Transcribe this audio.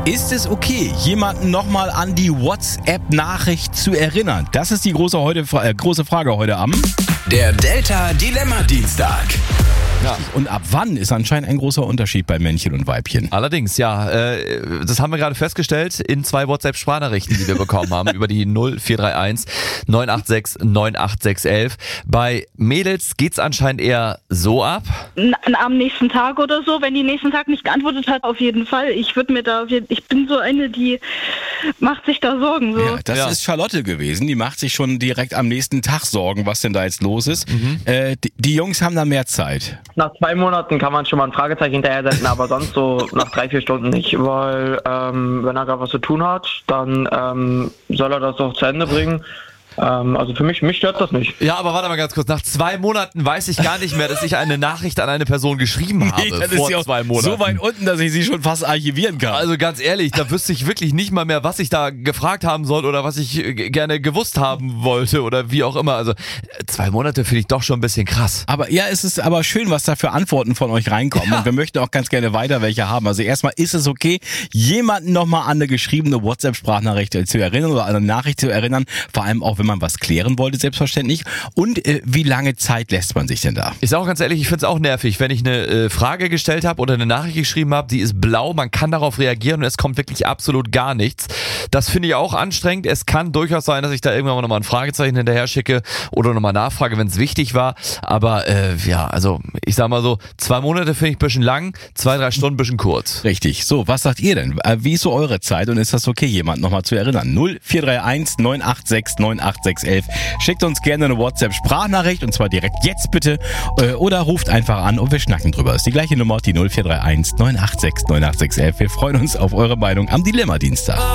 Ist es okay, jemanden nochmal an die WhatsApp-Nachricht zu erinnern? Das ist die große Frage heute Abend. Der Delta Dilemma Dienstag. Ja. Und ab wann ist anscheinend ein großer Unterschied bei Männchen und Weibchen? Allerdings, ja. Das haben wir gerade festgestellt in 2 WhatsApp-Sprachnachrichten, die wir bekommen haben, über die 0431 986 98611. Bei Mädels geht's anscheinend eher so ab. Am nächsten Tag oder so, wenn die nächsten Tag nicht geantwortet hat, auf jeden Fall. Ich bin so eine, die macht sich da Sorgen. So. Ja, das ist Charlotte gewesen. Die macht sich schon direkt am nächsten Tag Sorgen, was denn da jetzt los ist. Die Jungs haben da mehr Zeit. Nach 2 Monaten kann man schon mal ein Fragezeichen hinterher setzen, aber sonst so nach 3-4 Stunden nicht, weil wenn er gerade was zu tun hat, dann soll er das doch zu Ende bringen. Also für mich stört das nicht. Ja, aber warte mal ganz kurz. Nach 2 Monaten weiß ich gar nicht mehr, dass ich eine Nachricht an eine Person geschrieben habe. Das vor ist ja 2 Monaten. so weit unten, dass ich sie schon fast archivieren kann. Also ganz ehrlich, da wüsste ich wirklich nicht mal mehr, was ich da gefragt haben soll oder was ich gerne gewusst haben wollte oder wie auch immer. Also 2 Monate finde ich doch schon ein bisschen krass. Aber ja, es ist aber schön, was da für Antworten von euch reinkommen. Ja. Und wir möchten auch ganz gerne weiter welche haben. Also erstmal ist es okay, jemanden nochmal an eine geschriebene WhatsApp-Sprachnachricht zu erinnern oder an eine Nachricht zu erinnern. Vor allem auch, wenn man was klären wollte, selbstverständlich. Und wie lange Zeit lässt man sich denn da? Ich sage auch ganz ehrlich, ich finde es auch nervig, wenn ich eine Frage gestellt habe oder eine Nachricht geschrieben habe, die ist blau, man kann darauf reagieren und es kommt wirklich absolut gar nichts. Das finde ich auch anstrengend. Es kann durchaus sein, dass ich da irgendwann nochmal ein Fragezeichen hinterher schicke oder nochmal nachfrage, wenn es wichtig war. Aber also ich sag mal so, 2 Monate finde ich ein bisschen lang, 2-3 Stunden ein bisschen kurz. Richtig. So, was sagt ihr denn? Wie ist so eure Zeit und ist das okay, jemanden nochmal zu erinnern? 0431 986 98611. Schickt uns gerne eine WhatsApp-Sprachnachricht und zwar direkt jetzt bitte oder ruft einfach an und wir schnacken drüber. Das ist die gleiche Nummer, die 0431 986 98611. Wir freuen uns auf eure Meinung am Dilemma-Dienstag.